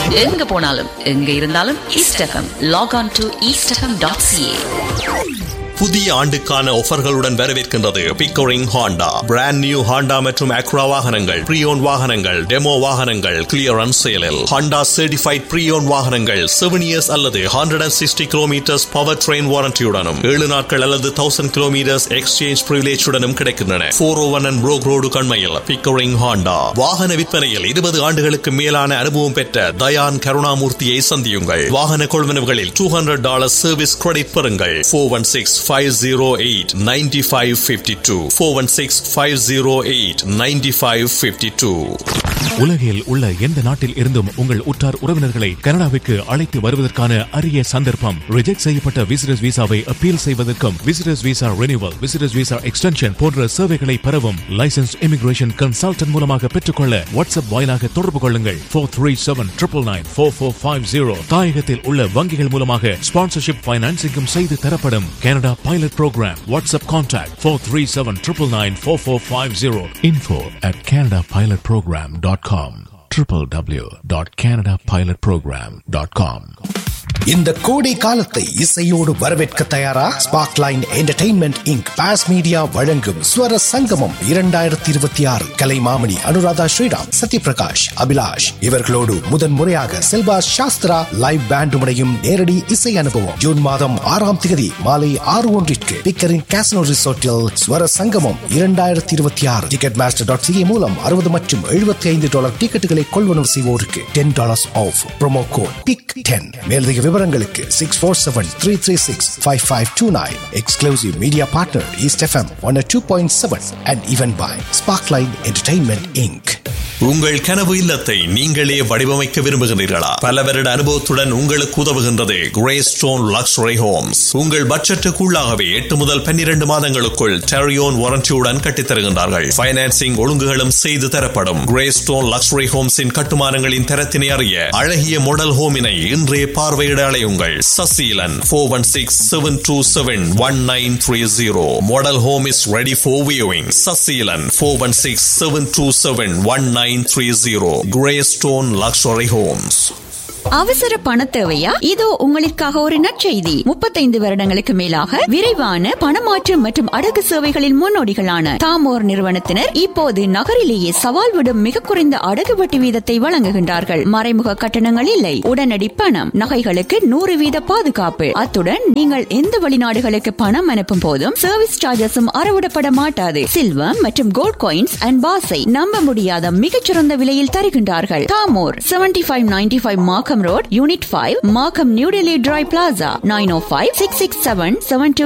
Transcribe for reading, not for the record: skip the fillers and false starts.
எங்க போனாலும் எங்க இருந்தாலும் east FM. Lock on to eastfm.ca. புதிய ஆண்டுக்கான ஆஃபர்களுடன் வரவேற்கின்றது Pickering Honda. Brand new Honda மற்றும் அக்ரா வாகனங்கள், ப்ரீயோன் வாகனங்கள், டெமோ வாகனங்கள் கிளியரன்ஸ் சேலில். ஹாண்டா சர்டிஃபைட் ப்ரீயோன் வாகனங்கள் 7 years அல்லது 160 kilometers பவர் ட்ரெயின் வாரண்டியுடனும் 7 நாட்கள் அல்லது 1000 kilometers எக்ஸ்சேஞ்ச் பிரிவிலேஜுடனும் கிடைக்கின்றன. 401 and Brook Road கண்மையில் Pickering Honda. வாகன விற்பனையில் 20 ஆண்டுகளுக்கு மேலான அனுபவம் பெற்ற தயான் கருணாமூர்த்தியை சந்தியுங்கள். வாகன கொள்வனவுகளில் $200 சர்வீஸ் கிரெடிட் பெறுங்கள். 416-508-9552 416-508-9552. உலகில் உள்ள எந்த நாட்டில் இருந்தும் உங்கள் உற்றார் உறவினர்களை கனடாவிற்கு அழைத்து வருவதற்கான அரிய சந்தர்ப்பம். ரிஜெக்ட் செய்யப்பட்ட விசிட்டர்ஸ் விசாவை அப்பீல் செய்வதற்கும், visitors visa renewal, visitors visa extension போன்ற சேவைகளை பெறவும் லைசன்ஸ் இமிகிரேஷன் கன்சல்டன்ட் மூலமாக பெற்றுக்கொள்ள வாட்ஸ்அப் வாயிலாக தொடர்பு கொள்ளுங்கள். 437-999-4450. தாயகத்தில் உள்ள வங்கிகள் மூலமாக ஸ்பான்சர்ஷிப் பைனான்சிங்கும் செய்து தரப்படும். Canada pilot program. WhatsApp contact 437-999-4450. info@canadapilotprogram.com. www.canadapilotprogram.com. இந்த கோடை காலத்தை இசையோடு வரவேற்க தயாரா? Sparkline entertainment Inc pass media வழங்கும் ஸ்வர சங்கமம் 2026. கலைமாமணி அனுராதா ஸ்ரீராம், சத்யபிரகாஷ், அபிலாஷ் இவர்களோடு முதன்முறையாக செல்வா சாஸ்திரா லைவ் பேண்ட் முனையும் நேரடி இசை அனுபவம். ஜூன் மாதம் 6ஆம் தேதி மாலை 6:01 பிக்கரின் கேசினோ ரிசோர்ட்டில் ஸ்வர சங்கமம் 2026. ticketmaster.ca மூலம் $60 மற்றும் $75 டிக்கெட்டுகளை கொள்வனவு செய்வோருக்கு $10 ஆஃப். Promo code PIC10. மேலதிக விவரங்களுக்கு 647-336-5529. Exclusive media partner East FM 102.7 and even by Sparkline Entertainment Inc. உங்கள் கனவு இல்லத்தை நீங்களே வடிவமைக்க விரும்புகிறீர்களா? பல வருட அனுபவத்துடன் உங்களுக்கு உதவுகின்றது கிரேஸ்டோன் லக்ஸரி ஹோம்ஸ். உங்கள் பட்ஜெட்டுக்குள்ளாகவே 8 முதல் 12 மாதங்களுக்குள் டெரியோன் வாரண்டியுடன் கட்டித்தருகின்றார்கள். பைனான்சிங் ஒழுங்குகளும் செய்து தரப்படும். கிரேஸ்டோன் லக்ஸரி ஹோம்ஸின் கட்டுமானங்களின் தரத்தினை அறிய அழகிய மாடல் ஹோமினை இன்றே பார்வையிட அலையுங்கள். Saseelan 416-727-1930. Model home is ready for viewing. Saseelan 416-727-1930. Greystone Luxury Homes. அவசர பண தேவையா? இதோ உங்களுக்காக ஒரு நற்செய்தி. 35 வருடங்களுக்கு மேலாக விரைவான பணமாற்று மற்றும் அடகு சேவைகளின் முன்னோடிகளான தாமோர் நிறுவனத்தினர் இப்போது நகரிலேயே சவால் விடும் மிக குறைந்த அடகு வட்டி வீதத்தை வழங்குகின்றார்கள். மறைமுக கட்டணங்கள் இல்லை, உடனடி பணம், நகைகளுக்கு 100% பாதுகாப்பு. அத்துடன் நீங்கள் எந்த வெளிநாடுகளுக்கு பணம் அனுப்பும் போதும் சர்வீஸ் சார்ஜஸும் அறவிடப்பட மாட்டாது. சில்வர் மற்றும் கோல்ட் காயின்ஸ் அண்ட் பாஸை நம்ப முடியாத மிகச்சிறந்த விலையில் தருகின்றார்கள். தாமோர் 7595 மார்க்கம் Road, Unit 5, Markham, New Delhi Dry Plaza, 905-667-72